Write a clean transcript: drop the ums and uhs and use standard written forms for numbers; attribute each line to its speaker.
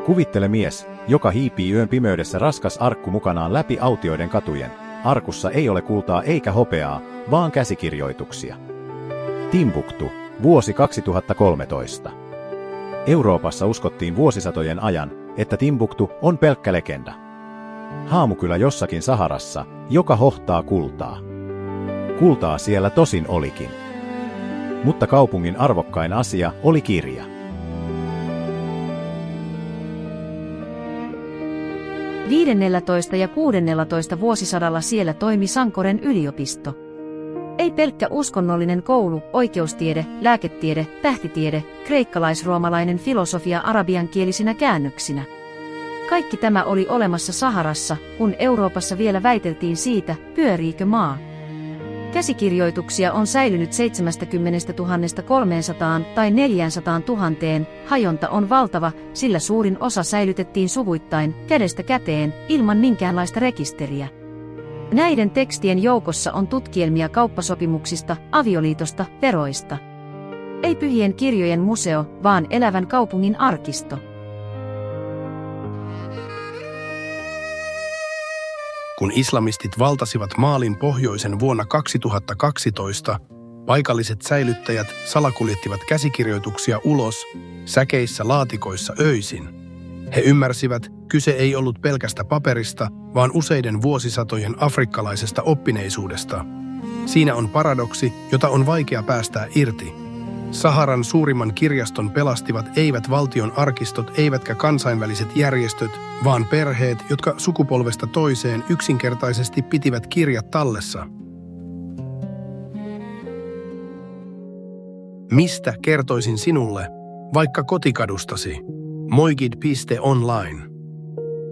Speaker 1: Kuvittele mies, joka hiipii yön pimeydessä raskas arkku mukanaan läpi autioiden katujen. Arkussa ei ole kultaa eikä hopeaa, vaan käsikirjoituksia. Timbuktu, vuosi 2013. Euroopassa uskottiin vuosisatojen ajan, että Timbuktu on pelkkä legenda. Haamukylä jossakin Saharassa, joka hohtaa kultaa. Kultaa siellä tosin olikin. Mutta kaupungin arvokkain asia oli kirja.
Speaker 2: XV ja XVI vuosisadalla siellä toimi Sankoren yliopisto. Ei pelkkä uskonnollinen koulu, oikeustiede, lääketiede, tähtitiede, kreikkalaisroomalainen filosofia arabiankielisinä käännöksinä. Kaikki tämä oli olemassa Saharassa, kun Euroopassa vielä väiteltiin siitä, pyöriikö maa. Käsikirjoituksia on säilynyt 70 300 tai 400 000, hajonta on valtava, sillä suurin osa säilytettiin suvuittain, kädestä käteen, ilman minkäänlaista rekisteriä. Näiden tekstien joukossa on tutkielmia kauppasopimuksista, avioliitosta, veroista. Ei pyhien kirjojen museo, vaan elävän kaupungin arkisto.
Speaker 3: Kun islamistit valtasivat Maalin pohjoisen vuonna 2012, paikalliset säilyttäjät salakuljettivat käsikirjoituksia ulos säkeissä laatikoissa öisin. He ymmärsivät, kyse ei ollut pelkästä paperista, vaan useiden vuosisatojen afrikkalaisesta oppineisuudesta. Siinä on paradoksi, jota on vaikea päästää irti. Saharan suurimman kirjaston pelastivat eivät valtion arkistot eivätkä kansainväliset järjestöt, vaan perheet, jotka sukupolvesta toiseen yksinkertaisesti pitivät kirjat tallessa. Mistä kertoisin sinulle, vaikka kotikadustasi? Moigid.online